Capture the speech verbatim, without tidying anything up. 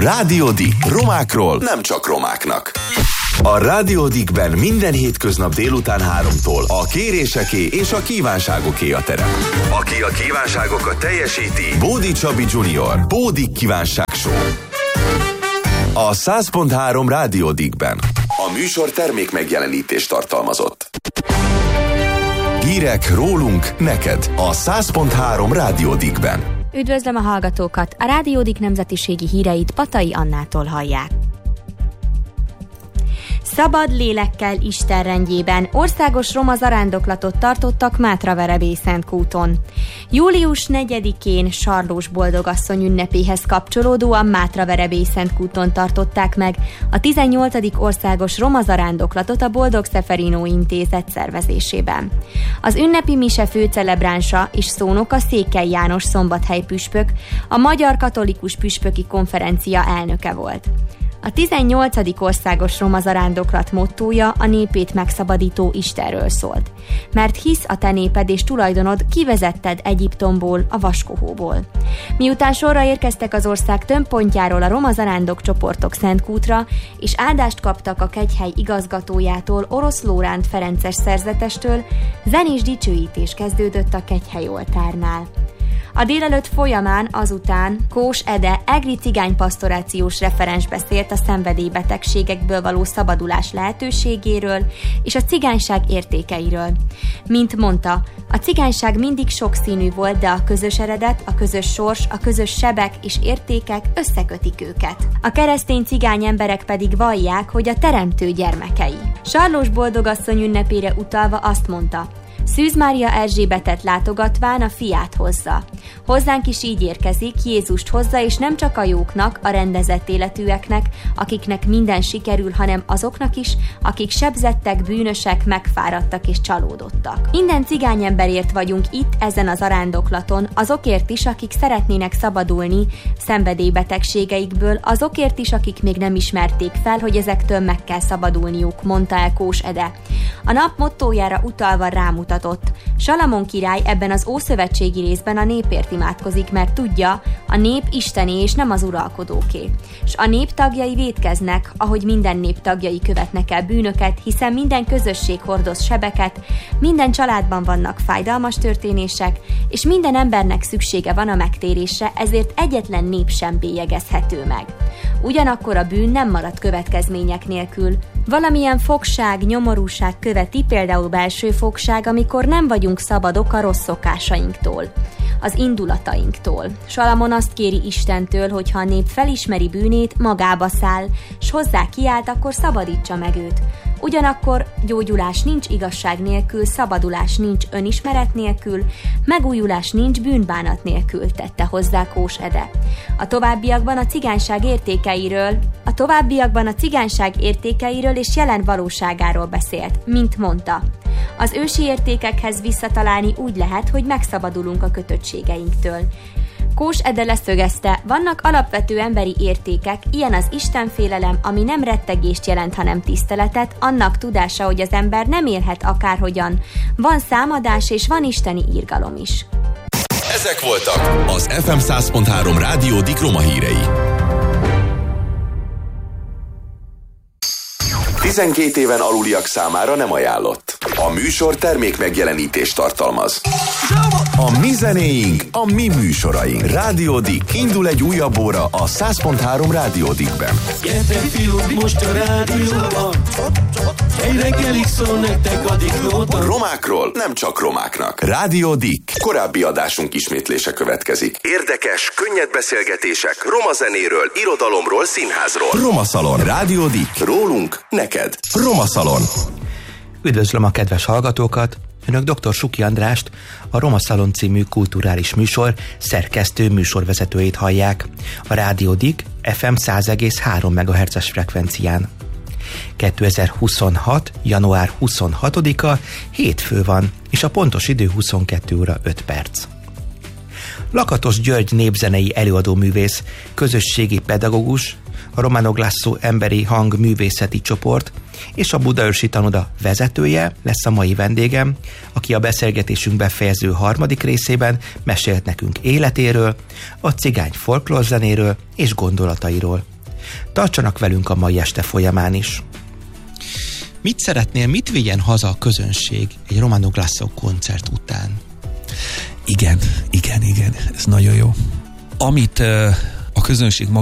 Rádió Dick. Romákról nem csak romáknak. A Rádió Dickben minden hétköznap délután háromtól a kéréseké és a kívánságoké a terep. Aki a kívánságokat teljesíti, Bódi Csabi junior Bódi Kívánság Show. A száz pont három Rádió Dickben. A műsor termék megjelenítést tartalmazott. Hírek rólunk neked a száz pont három Rádió Dickben. Üdvözlöm a hallgatókat! A Rádió Dick nemzetiségi híreit Patai Annától hallják. Szabad lélekkel Isten rendjében országos roma zarándoklatot tartottak Mátraverebélyszentkúton. július negyedikén Sarlós Boldogasszony ünnepéhez kapcsolódóan Mátraverebélyszentkúton tartották meg a tizennyolcadik országos roma zarándoklatot a Boldog Szeferino Intézet szervezésében. Az ünnepi mise főcelebránsa és szónoka Székely János szombathely püspök, a Magyar Katolikus Püspöki Konferencia elnöke volt. A tizennyolcadik országos roma zarándoklat mottója a népét megszabadító Istenről szólt. Mert hisz a te néped és tulajdonod, kivezetted Egyiptomból, a vaskohóból. Miután sorra érkeztek az ország több pontjáról a roma zarándok csoportok Szentkútra, és áldást kaptak a kegyhely igazgatójától, Orosz Lóránt Ferences szerzetestől, zenés dicsőítés kezdődött a kegyhely oltárnál. A délelőtt folyamán azután Kós Ede egri cigánypasztorációs referens beszélt a szenvedélybetegségekből való szabadulás lehetőségéről és a cigányság értékeiről. Mint mondta, a cigányság mindig sokszínű volt, de a közös eredet, a közös sors, a közös sebek és értékek összekötik őket. A keresztény cigány emberek pedig vallják, hogy a teremtő gyermekei. Sarlós Boldogasszony ünnepére utalva azt mondta: Szűz Mária Erzsébetet látogatván a fiát hozza. Hozzánk is így érkezik, Jézust hozza, és nem csak a jóknak, a rendezett életűeknek, akiknek minden sikerül, hanem azoknak is, akik sebzettek, bűnösek, megfáradtak és csalódottak. Minden cigányemberért vagyunk itt, ezen az zarándoklaton, azokért is, akik szeretnének szabadulni szenvedélybetegségeikből, azokért is, akik még nem ismerték fel, hogy ezektől meg kell szabadulniuk, mondta el Kós Ede. A nap mottójára utalva rámutatott: Salamon király ebben az ószövetségi részben a népért imádkozik, mert tudja, a nép Istené és nem az uralkodóké. S a nép tagjai vétkeznek, ahogy minden nép tagjai követnek el bűnöket, hiszen minden közösség hordoz sebeket, minden családban vannak fájdalmas történések, és minden embernek szüksége van a megtérésre, ezért egyetlen nép sem bélyegezhető meg. Ugyanakkor a bűn nem marad következmények nélkül. Valamilyen fogság, nyomorúság követi, például belső fogság, amikor nem vagyunk szabadok a rossz szokásainktól, az indulatainktól. Salamon azt kéri Istentől, hogy ha a nép felismeri bűnét, magába száll, s hozzá kiált, akkor szabadítsa meg őt. Ugyanakkor gyógyulás nincs igazság nélkül, szabadulás nincs önismeret nélkül, megújulás nincs bűnbánat nélkül, tette hozzá Kós Ede. A továbbiakban a cigányság értékeiről, a továbbiakban a cigányság értékeiről és jelen valóságáról beszélt, mint mondta. Az ősi értékekhez visszatalálni úgy lehet, hogy megszabadulunk a kötöttségeinktől. Kós Ede leszögezte, vannak alapvető emberi értékek, ilyen az istenfélelem, ami nem rettegést jelent, hanem tiszteletet, annak tudása, hogy az ember nem élhet akárhogyan. Van számadás és van isteni irgalom is. Ezek voltak az ef em száz pont három Rádió Dick roma hírei. tizenkét éven aluliak számára nem ajánlott. A műsor termék megjelenítést tartalmaz. A mi zenéink, a mi műsoraink. Rádió Dick. Indul egy újabb óra a száz pont három Rádió Dickben. Gyertek fiúk, most a rádióban, egy reggelig szól nektek a Dicknóta. Romákról nem csak romáknak. Rádió Dick. Korábbi adásunk ismétlése következik. Érdekes, könnyed beszélgetések roma zenéről, irodalomról, színházról. Roma Szalon. Rádió Dick. Rólunk, neked. Roma Szalon. Üdvözlöm a kedves hallgatókat! Önök dr. Suki Andrást, a Roma Szalon című kulturális műsor szerkesztő műsorvezetőjét hallják a Rádió Dick ef em száz egész három megahertzes frekvencián. kétezer-huszonhat. január huszonhatodika hétfő van, és a pontos idő huszonkettő óra öt perc. Lakatos György népzenei előadóművész, közösségi pedagógus, a Romano Glasso emberi hang művészeti csoport és a Budaörsi Tanoda vezetője lesz a mai vendégem, aki a beszélgetésünk befejező harmadik részében mesélt nekünk életéről, a cigány folklórzenéről és gondolatairól. Tartsanak velünk a mai este folyamán is. Mit szeretnél, mit vigyen haza a közönség egy Romano Glasso koncert után? Igen, igen, igen, ez nagyon jó. Amit uh, a közönség maga